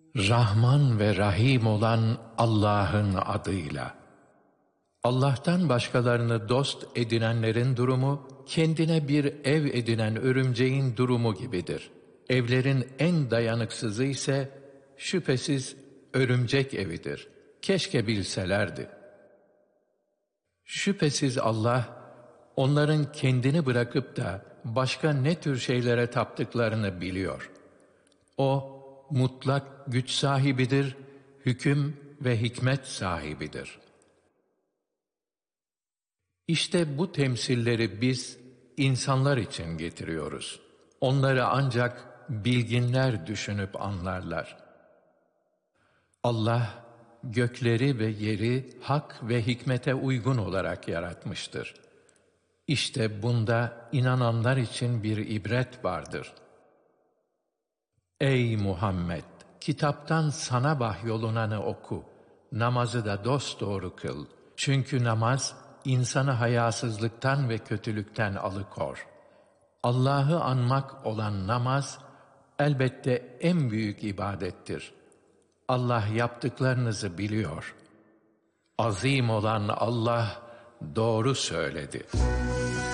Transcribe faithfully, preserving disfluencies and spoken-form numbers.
Rahman ve Rahim olan Allah'ın adıyla. Allah'tan başkalarını dost edinenlerin durumu, kendine bir ev edinen örümceğin durumu gibidir. Evlerin en dayanıksızı ise şüphesiz örümcek evidir. Keşke bilselerdi. Şüphesiz Allah, onların kendini bırakıp da başka ne tür şeylere taptıklarını biliyor. O, mutlak güç sahibidir, hüküm ve hikmet sahibidir. İşte bu temsilleri biz insanlar için getiriyoruz. Onları ancak bilginler düşünüp anlarlar. Allah, gökleri ve yeri hak ve hikmete uygun olarak yaratmıştır. İşte bunda inananlar için bir ibret vardır. Ey Muhammed! Kitaptan sana vahyolunanı oku, namazı da dosdoğru kıl. Çünkü namaz, insanı hayasızlıktan ve kötülükten alıkor. Allah'ı anmak olan namaz, elbette en büyük ibadettir. Allah yaptıklarınızı biliyor. Azim olan Allah doğru söyledi.